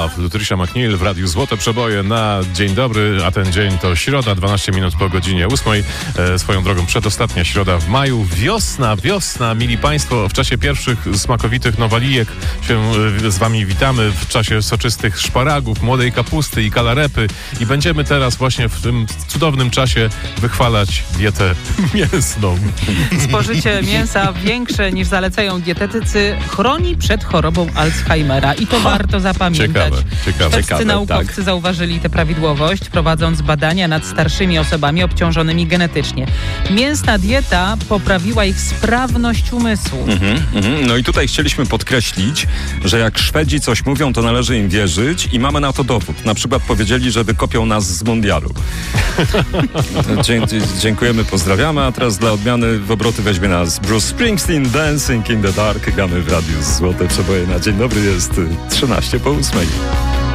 Love, Trisha McNeil w Radiu Złote Przeboje na dzień dobry, a ten dzień to środa, 12 minut po godzinie 8. Swoją drogą przedostatnia środa w maju. Wiosna, mili Państwo, w czasie pierwszych smakowitych nowalijek się z Wami witamy, w czasie soczystych szparagów, młodej kapusty i kalarepy i będziemy teraz właśnie w tym cudownym czasie wychwalać dietę mięsną. Spożycie mięsa większe niż zalecają dietetycy chroni przed chorobą Alzheimera i to warto zapamiętać. Ciekawe. Naukowcy zauważyli tę prawidłowość, prowadząc badania nad starszymi osobami obciążonymi genetycznie. Mięsna dieta poprawiła ich sprawność umysłu. No i tutaj chcieliśmy podkreślić, że jak Szwedzi coś mówią, to należy im wierzyć i mamy na to dowód. Na przykład powiedzieli, że wykopią nas z mundialu. Dziękujemy, pozdrawiamy, a teraz dla odmiany w obroty weźmie nas Bruce Springsteen, Dancing in the Dark. Gramy w Radiu Złote Przeboje na dzień dobry, jest 13 po 8.